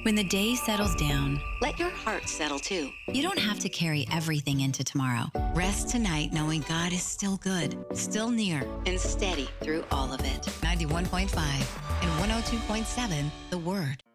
When the day settles down, Let your heart settle too. you don't have to carry everything into tomorrow. Rest tonight knowing God is still good, still near. And steady through all of it. 91.5 and 102.7 The Word.